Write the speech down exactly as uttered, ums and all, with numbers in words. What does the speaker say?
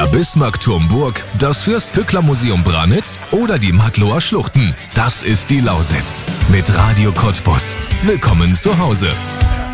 Der Bismarckturmburg, das Fürst-Pückler-Museum Branitz oder die Mattloer Schluchten. Das ist die Lausitz. Mit Radio Cottbus. Willkommen zu Hause.